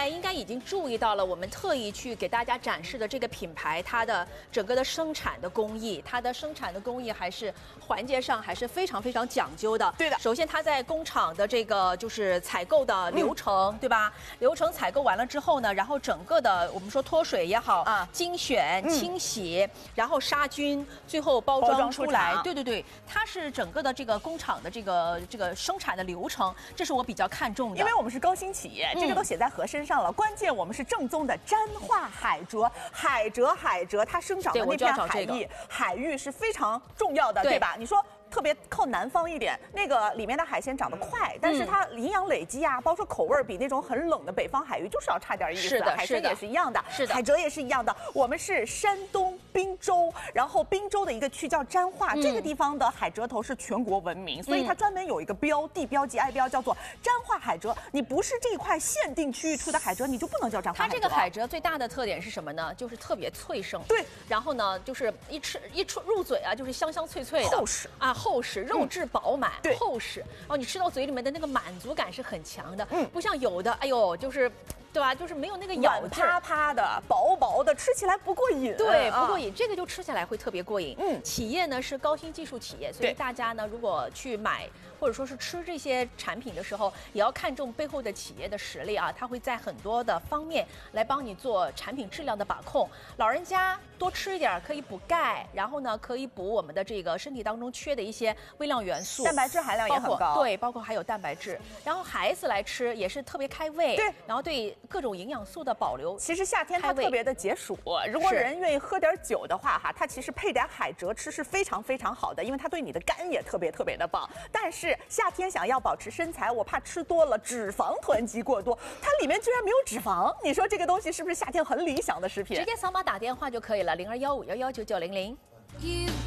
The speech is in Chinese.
才应该已经注意到了，我们特意去给大家展示的这个品牌，它的整个的生产的工艺，它的生产的工艺还是环节上还是非常非常讲究的。 对的。 首先，它在工厂的这个就是采购的流程，对吧？流程采购完了之后呢，然后整个的我们说脱水也好啊，精选、清洗，然后杀菌，最后包装出来。对对对，它是整个的这个工厂的这个生产的流程，这是我比较看重的。 因为我们是高新企业，这个都写在盒身上了。关键我们是正宗的沾化海蜇，海蜇它生长的那片海域是非常重要的，对吧？你说。特别靠南方一点，那个里面的海鲜长得快，但是它营养累积啊，包括说口味比那种很冷的北方海域就是要差点意思。 是的， 海参也是一样的， 是的， 海蜇也是一样的。我们是山东滨州，然后滨州的一个区叫沾化，这个地方的海蜇头是全国闻名，所以它专门有一个标，地标 GI 标叫做沾化海蜇。你不是这一块限定区域出的海蜇，你就不能叫沾化海蜇。 它这个海蜇最大的特点是什么呢？就是特别脆生。 对， 然后呢，就是一入嘴啊，就是香香脆脆的， 厚实啊，厚实，肉质饱满， 对， 厚实。哦，你吃到嘴里面的那个满足感是很强的，不像有的，哎呦，就是。对吧？就是没有那个咬劲， 软趴趴的、薄薄的，吃起来不过瘾。 对，不过瘾。这个就吃起来会特别过瘾。企业呢是高新技术企业，所以大家呢如果去买或者说是吃这些产品的时候，也要看重背后的企业的实力啊。它会在很多的方面来帮你做产品质量的把控。老人家多吃一点可以补钙，然后呢可以补我们的这个身体当中缺的一些微量元素， 蛋白质含量也很高。 对，包括还有蛋白质。然后孩子来吃也是特别开胃。 对， 然后对。各种营养素的保留， 其实夏天它特别的解暑。如果人愿意喝点酒的话，哈，它其实配点海蜇吃是非常非常好的，因为它对你的肝也特别特别的棒。但是夏天想要保持身材，我怕吃多了脂肪囤积过多，它里面居然没有脂肪。你说这个东西是不是夏天很理想的食品？ 直接扫码打电话就可以了，0215119900。